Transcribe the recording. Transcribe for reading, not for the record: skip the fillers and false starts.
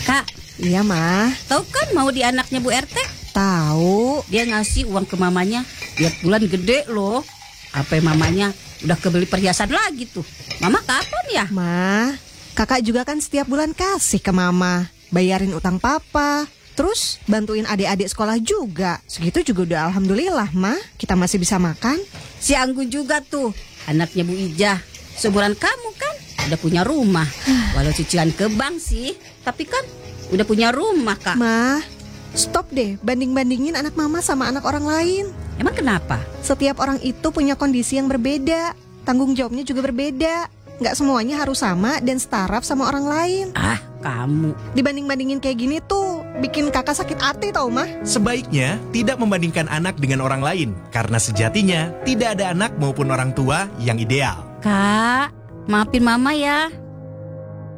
Kak, Iya, Ma. tahu kan mau di anaknya Bu RT? Tahu. Dia ngasih uang ke mamanya tiap bulan gede loh. Apa mamanya udah kebeli perhiasan lagi tuh. Mama kapan ya? Ma, kakak juga kan setiap bulan kasih ke Mama. Bayarin utang papa. Terus bantuin adik-adik sekolah juga. Segitu juga udah alhamdulillah, Ma. Kita masih bisa makan. Si Anggun juga tuh, anaknya Bu Ijah. Seumuran kamu kan udah punya rumah. Walau cicilan ke bank sih, tapi kan udah punya rumah, Kak. Ma, stop deh banding-bandingin anak Mama sama anak orang lain. Emang kenapa? Setiap orang itu punya kondisi yang berbeda. Tanggung jawabnya juga berbeda. Nggak semuanya harus sama dan setara sama orang lain. Ah, kamu. Dibanding-bandingin kayak gini tuh bikin kakak sakit hati tau, Ma. Sebaiknya tidak membandingkan anak dengan orang lain, karena sejatinya tidak ada anak maupun orang tua yang ideal. Kak, maafin Mama ya.